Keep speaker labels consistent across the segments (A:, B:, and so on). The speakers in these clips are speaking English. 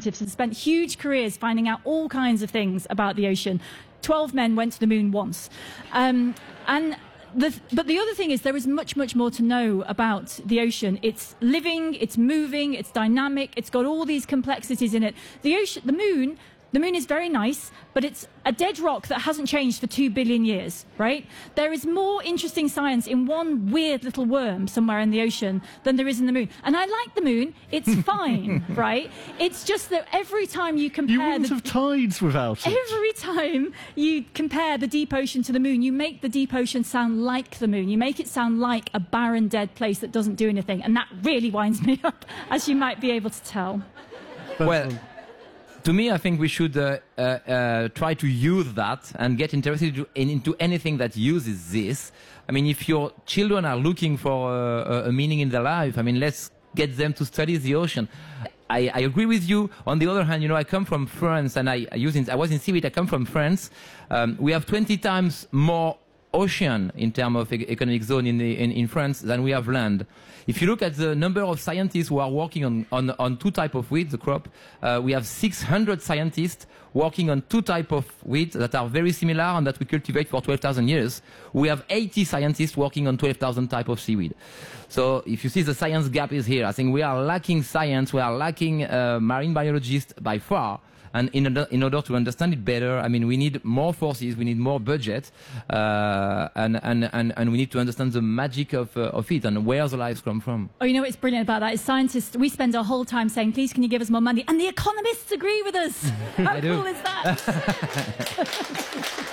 A: scientists have spent huge careers finding out all kinds of things about the ocean. 12 men went to the moon once. But the other thing is there is much, much more to know about the ocean. It's living, it's moving, it's dynamic, it's got all these complexities in it. The ocean, the moon is very nice, but it's a dead rock that hasn't changed for 2 billion years, right? There is more interesting science in one weird little worm somewhere in the ocean than there is in the moon. And I like the moon. It's fine, right? It's just that every time you compare...
B: You wouldn't have tides without it.
A: Every time you compare the deep ocean to the moon, you make the deep ocean sound like the moon. You make it sound like a barren, dead place that doesn't do anything. And that really winds me up, as you might be able to tell.
C: Well... To me, I think we should try to use that and get interested into anything that uses this. I mean, if your children are looking for a meaning in their life, I mean, let's get them to study the ocean. I agree with you. On the other hand, you know, I come from France, and I was in seaweed. I come from France. We have 20 times more ocean in terms of economic zone in France than we have land. If you look at the number of scientists who are working on two types of weeds, the crop, we have 600 scientists working on two types of weeds that are very similar and that we cultivate for 12,000 years. We have 80 scientists working on 12,000 types of seaweed. So if you see, the science gap is here. I think we are lacking science, we are lacking marine biologists by far. And in order to understand it better, I mean, we need more forces, we need more budget, and we need to understand the magic of it and where the lives come from.
A: Oh, you know what's brilliant about that is scientists, we spend our whole time saying, please, can you give us more money? And the economists agree with us. How cool is that?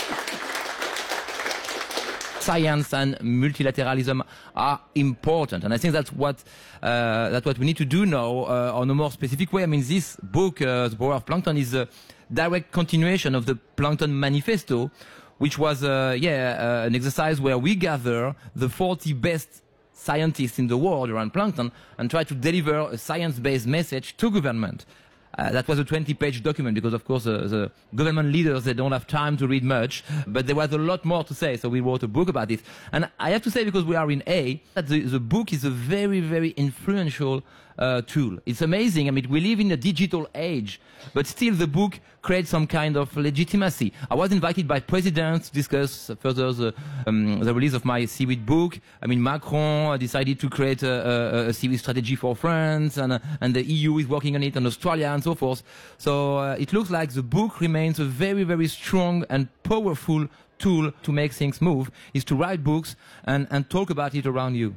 C: Science and multilateralism are important, and I think that's what we need to do now on a more specific way. I mean, this book, The Power of Plankton, is a direct continuation of the Plankton Manifesto, which was an exercise where we gather the 40 best scientists in the world around plankton and try to deliver a science-based message to government. That was a 20-page document because, of course, the government leaders, they don't have time to read much, but there was a lot more to say, so we wrote a book about it. And I have to say, because we are in A, that the book is a very, very influential tool. It's amazing. I mean, we live in a digital age, but still the book creates some kind of legitimacy. I was invited by presidents to discuss further the release of my seaweed book. I mean, Macron decided to create a seaweed strategy for France, and the EU is working on it, and Australia, and so forth. So it looks like the book remains a very, very strong and powerful tool to make things move, is to write books and talk about it around you.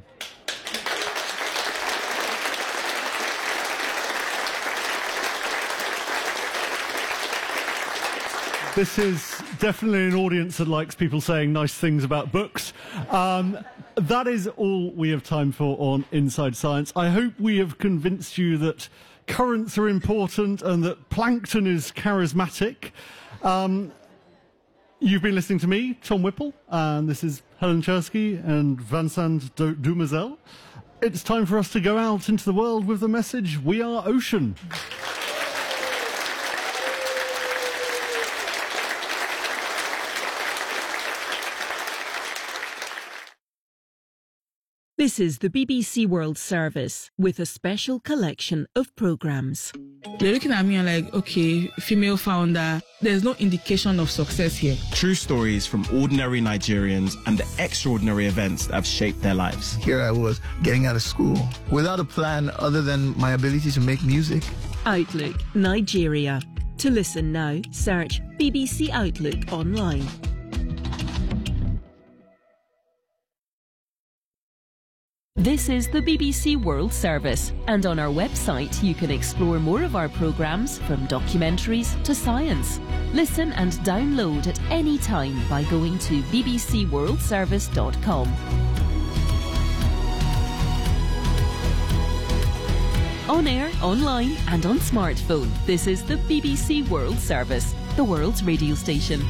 B: This is definitely an audience that likes people saying nice things about books. That is all we have time for on Inside Science. I hope we have convinced you that currents are important and that plankton is charismatic. You've been listening to me, Tom Whipple, and this is Helen Czerski and Vincent Dumazel. It's time for us to go out into the world with the message, we are ocean.
D: This is the BBC World Service with a special collection of programmes.
E: They're looking at me and like, okay, female founder, there's no indication of success here.
F: True stories from ordinary Nigerians and the extraordinary events that have shaped their lives.
G: Here I was, getting out of school, without a plan other than my ability to make music.
D: Outlook, Nigeria. To listen now, search BBC Outlook online. This is the BBC World Service, and on our website you can explore more of our programmes, from documentaries to science. Listen and download at any time by going to bbcworldservice.com. On air, online and on smartphone, this is the BBC World Service, the world's radio station.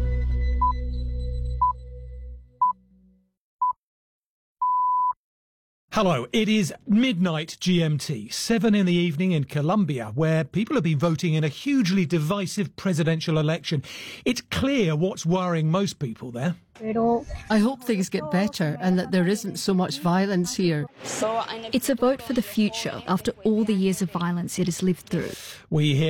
H: Hello, it is midnight GMT, 7 in the evening in Colombia, where people have been voting in a hugely divisive presidential election. It's clear what's worrying most people there.
I: I hope things get better and that there isn't so much violence here.
J: It's a vote for the future after all the years of violence it has lived through.
H: We hear